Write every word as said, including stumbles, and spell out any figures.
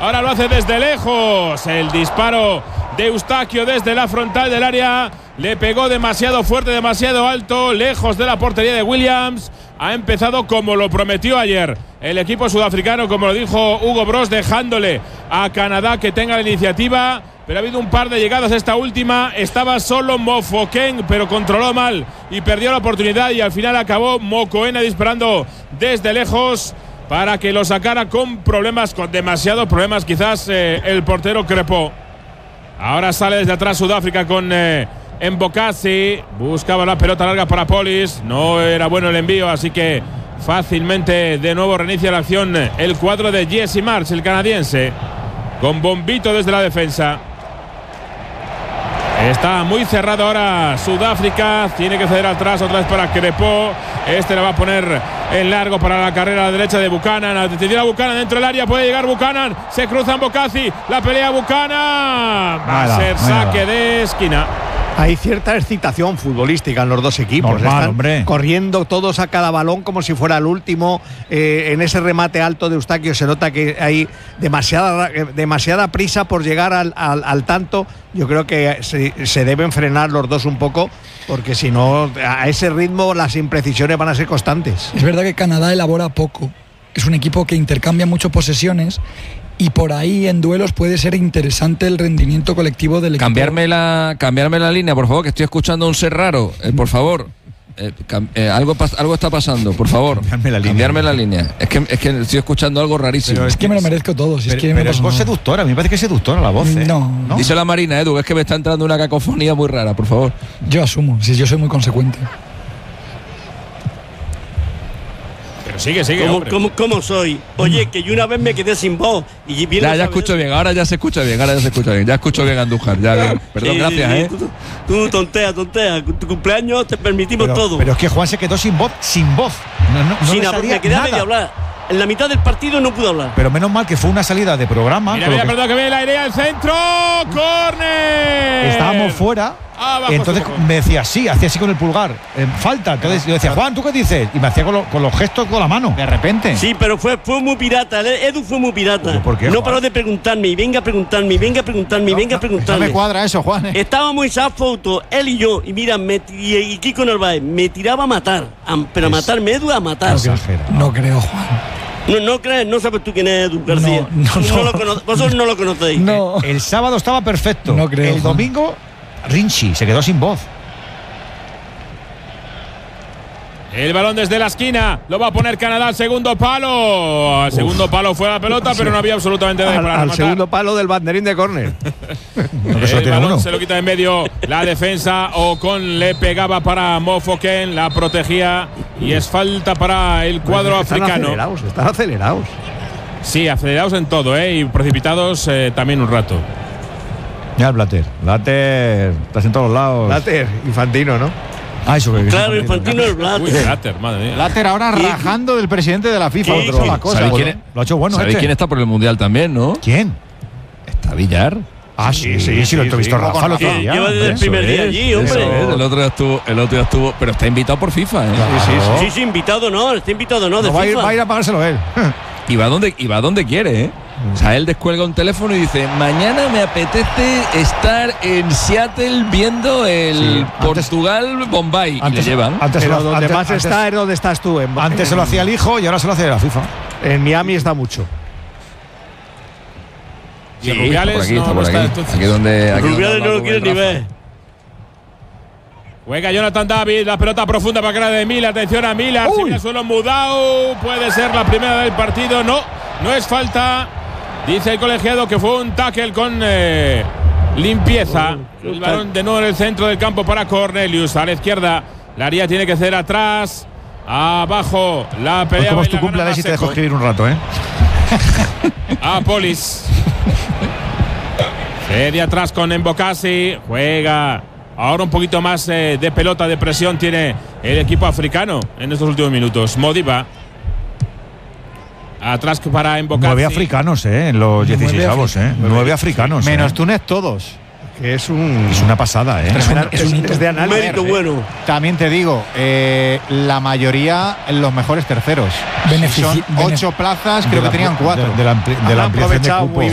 Ahora lo hace desde lejos. El disparo de Eustaquio desde la frontal del área. Le pegó demasiado fuerte, demasiado alto, lejos de la portería de Williams. Ha empezado como lo prometió ayer el equipo sudafricano, como lo dijo Hugo Broos, dejándole a Canadá que tenga la iniciativa. Pero ha habido un par de llegadas. Esta última estaba solo Mofokeng, pero controló mal y perdió la oportunidad. Y al final acabó Mokoena disparando desde lejos para que lo sacara con problemas, con demasiados problemas quizás eh, el portero Crepó. Ahora sale desde atrás Sudáfrica con eh, Mbokasi. Buscaba la pelota larga para Polis. No era bueno el envío, así que fácilmente de nuevo reinicia la acción el cuadro de Jesse Marsh, el canadiense, con Bombito desde la defensa. Está muy cerrado ahora Sudáfrica. Tiene que ceder atrás otra vez para Crepó. Este le va a poner en largo para la carrera a la derecha de Buchanan. Tira Buchanan dentro del área. Puede llegar Buchanan. Se cruza Mbokasi. La pelea Buchanan. Va a ser saque de esquina. Hay cierta excitación futbolística en los dos equipos. Normal, Están hombre. corriendo todos a cada balón como si fuera el último. Eh, en ese remate alto de Eustaquio se nota que hay demasiada, demasiada prisa por llegar al, al, al tanto. Yo creo que se, se deben frenar los dos un poco, porque si no, a ese ritmo las imprecisiones van a ser constantes. Es verdad que Canadá elabora poco. Es un equipo que intercambia mucho posesiones. Y por ahí en duelos puede ser interesante el rendimiento colectivo del equipo. Cambiarme la, cambiarme la línea, por favor, que estoy escuchando un ser raro. Eh, por favor. Eh, cam, eh, algo, pas, algo está pasando, por favor. Cambiarme la línea. Cambiarme la línea. Es que, es que estoy escuchando algo rarísimo. Pero es que me lo merezco todo. Si pero es que pero me es voz seductora. A mí me parece que es seductora la voz. ¿eh? No. ¿No? Díselo a Marina, Edu, es que me está entrando una cacofonía muy rara, por favor. Yo asumo, si yo soy muy consecuente. Pero sigue, sigue. ¿Cómo, cómo, ¿Cómo soy? Oye, que yo una vez me quedé sin voz. Y bien Ya, ya escucho bien, ahora ya se escucha bien, ahora ya se escucha bien. Ya escucho bien, Andújar. Ya, bien. Perdón, Sí, gracias, sí, ¿eh? Tú, tú tontea, tontea. Tu cumpleaños te permitimos Pero, todo. pero es que Juan se quedó sin voz, sin voz. No, no, no Sin le hablar, salía me quedé a nada. medio hablar. En la mitad del partido no pude hablar. Pero menos mal que fue una salida de programa. Mira, con lo mira, que perdón, que viene la idea, el centro. ¡Córner! estábamos fuera. Abajo Entonces estuvo. me decía así, hacía así con el pulgar. Eh, falta. Entonces yo decía, Juan, ¿tú qué dices? Y me hacía con, lo, con los gestos con la mano. De repente. Sí, pero fue, fue muy pirata. Edu fue muy pirata. ¿Pero por qué, no Juan? paró de preguntarme y venga a preguntarme y venga a preguntarme y venga a No preguntarme. me cuadra eso, Juan. ¿eh? Estábamos en esa foto, él y yo, y mira, me, y, y Kiko Narváez me tiraba a matar, a, pero a matarme, Edu, a matar. Exagera. No creo, Juan. No, no crees, no sabes tú quién es Edu García. No, no, Tú no. lo cono- vosotros no lo conocéis. No. El sábado estaba perfecto. No creo, El Juan. domingo, Rinchi se quedó sin voz. El balón desde la esquina. Lo va a poner Canadá al segundo palo. Al segundo palo fue la pelota, pero no había absolutamente nada Al, para al rematar. segundo palo del banderín de córner. No, que solo El tiene balón uno. se lo quita en medio la defensa. Ocon le pegaba para Mofoken, la protegía y es falta para el cuadro están africano. acelerados, están acelerados. Sí, acelerados en todo, ¿eh? Y precipitados eh, también un rato. Ya el Blatter. Blatter, estás en todos lados. Later, Infantino, ¿no? Ah, eso que Claro, Infantino es Uy, Blatter. Blatter, madre mía. Blatter ahora ¿Qué? rajando del presidente de la FIFA. ¿Qué? Otro ¿Qué? las cosas. ¿Sabéis Bueno, quién es? lo ha hecho bueno ¿Sabéis este. quién está por el Mundial también, no? ¿Quién? Está Villar. Ah, sí, sí, sí, lo he sí, visto sí. Rafa el otro Que día. lleva desde el Eso primer día es, allí, eso hombre. es. El otro día estuvo, el otro día estuvo, pero está invitado por FIFA, ¿eh? Claro. Sí, sí, invitado no, está invitado no, de No, va, a ir, FIFA. va a ir a pagárselo él. Y va donde, y va donde quiere, ¿eh? O sea, él descuelga un teléfono y dice, mañana me apetece estar en Seattle viendo el Sí, antes- Portugal-Bombay. Y le Antes, llevan. antes, Pero lo- donde antes- más antes- está es donde estás tú. En, antes se lo hacía el hijo y ahora se lo hace la FIFA. En Miami está mucho. Y Sí, Rubiales está por aquí, no, está no por está, aquí. entonces. Aquí donde, aquí Rubiales donde no lo habla quiere con ni el Rafa. ver. Juega Jonathan David, la pelota profunda para cara de Miller. Atención a Miller, si viene suelo Mudau. Puede ser la primera del partido. No, no es falta. Dice el colegiado que fue un tackle con eh, limpieza. Oh, El balón de nuevo en el centro del campo para Cornelius. A la izquierda, la haría tiene que ser atrás. Abajo, la Hoy pelea. como es y tu la gana cumpleaños y te dejo Maseco. escribir un rato, ¿eh? A Polis. Cede atrás con Mbokasi. Juega. Ahora un poquito más eh, de pelota, de presión tiene el equipo africano en estos últimos minutos. Modiba. Atrás para Mbokasi. Nueve africanos, ¿eh? En los Nueve dieciséis, ¿eh? Nueve africanos. Menos ¿eh? Túnez todos. Que es un. Es una pasada, ¿eh? Es un- es, es un hito. es de Un análisis. mérito bueno. También te digo, eh, la mayoría en los mejores terceros. Benefici- Son ocho plazas, creo De que la- tenían cuatro. De, de la, ampli- de la Han ampliación de aprovechado cupo. muy